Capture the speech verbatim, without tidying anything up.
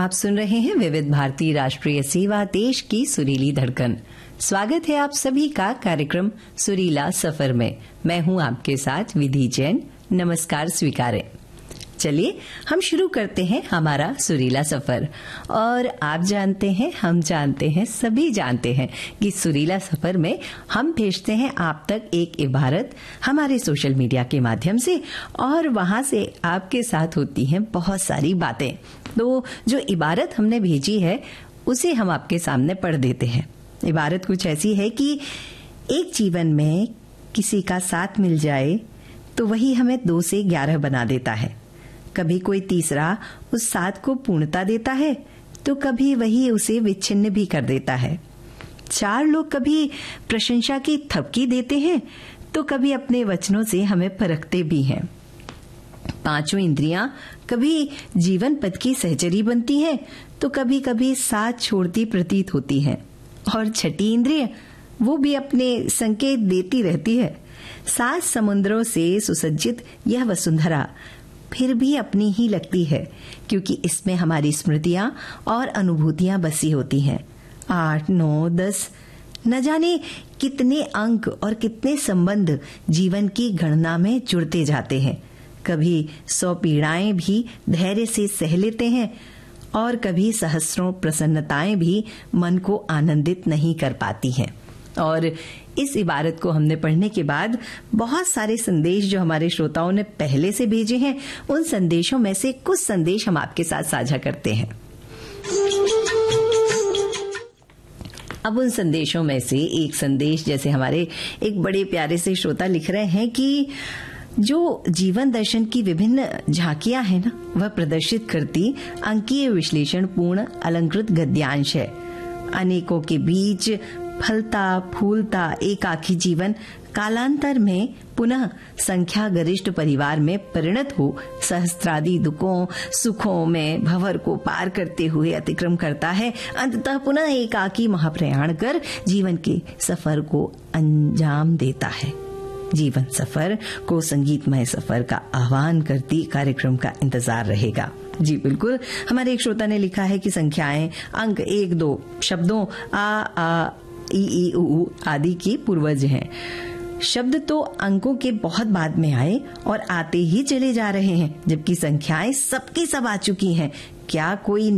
आप सुन रहे हैं विविध भारती राष्ट्रीय सेवा, देश की सुरीली धड़कन। स्वागत है आप सभी का कार्यक्रम सुरीला सफर में। मैं हूं आपके साथ विधि जैन। नमस्कार स्वीकारें। चलिए हम शुरू करते हैं हमारा सुरीला सफर। और आप जानते हैं, हम जानते हैं, सभी जानते हैं कि सुरीला सफर में हम भेजते हैं आप तक एक इबारत हमारे सोशल मीडिया के माध्यम से, और वहां से आपके साथ होती हैं बहुत सारी बातें। तो जो इबारत हमने भेजी है उसे हम आपके सामने पढ़ देते हैं। इबारत कुछ ऐसी है कि एक जीवन में किसी का साथ मिल जाए तो वही हमें दो से ग्यारह बना देता है। कभी कोई तीसरा उस साथ को पूर्णता देता है तो कभी वही उसे विच्छिन्न भी कर देता है। चार लोग कभी प्रशंसा की थपकी देते हैं तो कभी अपने वचनों से हमें परखते भी हैं। पांचों इंद्रियां कभी जीवन पथ की सहचरी बनती हैं तो कभी कभी साथ छोड़ती प्रतीत होती हैं। और छठी इंद्रिय वो भी अपने संकेत देती रहती है। सात समुद्रों से सुसज्जित यह वसुंधरा फिर भी अपनी ही लगती है, क्योंकि इसमें हमारी स्मृतियां और अनुभूतियां बसी होती हैं। आठ, नौ, दस, न जाने कितने अंक और कितने संबंध जीवन की गणना में जुड़ते जाते हैं। कभी सौ पीड़ाएं भी धैर्य से सह लेते हैं और कभी सहस्रों प्रसन्नताएं भी मन को आनंदित नहीं कर पाती हैं। और इस इबारत को हमने पढ़ने के बाद बहुत सारे संदेश जो हमारे श्रोताओं ने पहले से भेजे हैं, उन संदेशों में से कुछ संदेश हम आपके साथ साझा करते हैं। अब उन संदेशों में से एक संदेश, जैसे हमारे एक बड़े प्यारे से श्रोता लिख रहे हैं कि जो जीवन दर्शन की विभिन्न झांकियां हैं ना, वह प्रदर्शित करती अंकीय विश्लेषण पूर्ण अलंकृत गद्यांश है। अनेकों के बीच फलता फूलता एकाकी जीवन कालांतर में पुनः संख्या गरिष्ठ परिवार में परिणत हो सहस्त्रादि दुखों सुखों में भंवर को पार करते हुए अतिक्रम करता है। अंततः पुनः एकाकी महाप्रयाण कर जीवन के सफर को अंजाम देता है। जीवन सफर को संगीतमय सफर का आह्वान करती कार्यक्रम का इंतजार रहेगा। जी बिल्कुल। हमारे एक श्रोता ने लिखा है कि संख्याएं अंक एक दो शब्दों आ आ ई ई उ आदि के पूर्वज हैं। शब्द तो अंकों के बहुत बाद में आए और आते ही चले जा रहे हैं, जबकि संख्याएं सबकी सब आ चुकी हैं। क्या कोई